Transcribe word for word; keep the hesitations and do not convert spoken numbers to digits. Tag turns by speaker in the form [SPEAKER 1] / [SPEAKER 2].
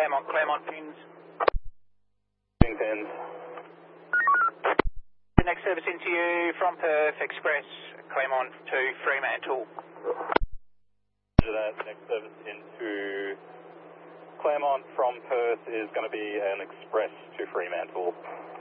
[SPEAKER 1] Claremont, Claremont pins.
[SPEAKER 2] Pins.
[SPEAKER 1] The next service into you from Perth Express, Claremont to Fremantle.
[SPEAKER 2] That next service into Claremont from Perth is going to be an express to Fremantle.